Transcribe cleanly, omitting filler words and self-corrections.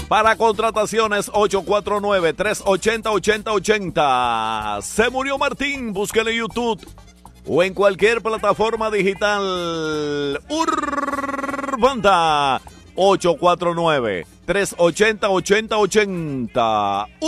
Para contrataciones, 849-380-8080. Se murió Martín, búsquelo en YouTube o en cualquier plataforma digital. Urbanda, 849-380-8080.